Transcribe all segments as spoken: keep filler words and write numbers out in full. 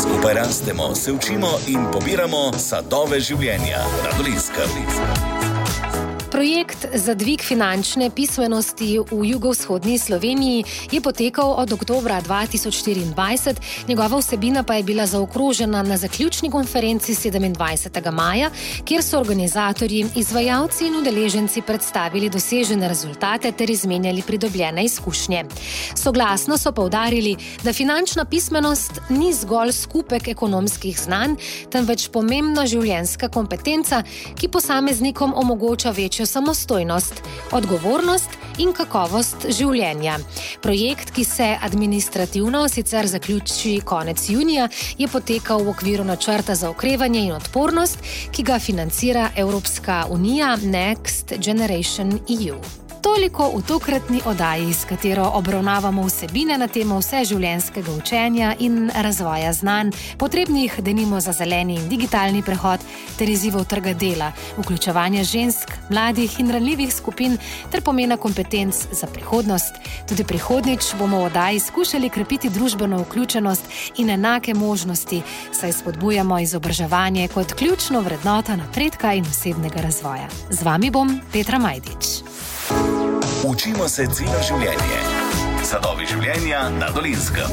Skupaj rastemo, se učimo in pobiramo sadove življenja na Dolenjskem. Projekt za dvig finančne pismenosti v jugovzhodni Sloveniji je potekal od oktobra dva tisoč štiriindvajset, njegova vsebina pa je bila zaokrožena na zaključni konferenci sedemindvajsetega maja, kjer so organizatorji, izvajalci in udeleženci predstavili dosežene rezultate ter izmenjali pridobljene izkušnje. Soglasno so poudarili, da finančna pismenost ni zgolj skupek ekonomskih znanj, temveč pomembna življenjska kompetenca, ki posameznikom omogoča večjo samostojnost, odgovornost in kakovost življenja. Projekt, ki se administrativno sicer zaključi konec junija, je potekal v okviru načrta za okrevanje in odpornost, ki ga financira Evropska unija Next Generation E U. Toliko v tokratni oddaji, s katero obravnavamo vsebine na temo vseživljenjskega učenja in razvoja znanj, potrebnih denimo za zeleni in digitalni prehod ter izzivov trga dela, vključevanja žensk, mladih in ranljivih skupin ter pomena kompetenc za prihodnost. Tudi prihodnjič bomo v oddaji skušali krepiti družbeno vključenost in enake možnosti, saj spodbujamo izobraževanje kot ključno vrednoto napredka in osebnega razvoja. Z vami bom Petra Majdič. Učimo se celo življenje. Sadovi življenja na Dolenjskem.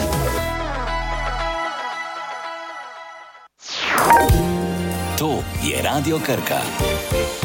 To je Radio Krka.